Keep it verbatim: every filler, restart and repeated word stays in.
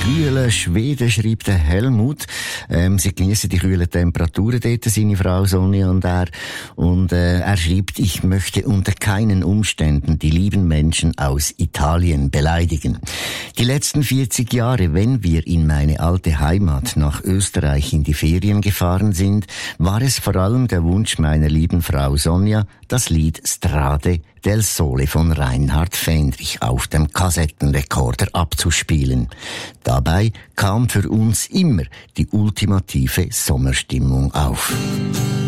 kühlen Schweden, schreibt der Helmut. Ähm, sie genießen die kühlen Temperaturen dort, seine Frau Sonja und er. Und äh, er schreibt, ich möchte unter keinen Umständen die lieben Menschen aus Italien beleidigen. Die letzten vierzig Jahre, wenn wir in meine alte Heimat nach Österreich in die Ferien gefahren sind, war es vor allem der Wunsch meiner lieben Frau Sonja, das Lied Strade del Sole von Reinhard Fendrich auf dem Kassettenrekorder abzuspielen. Dabei kam für uns immer die ultimative Sommerstimmung auf.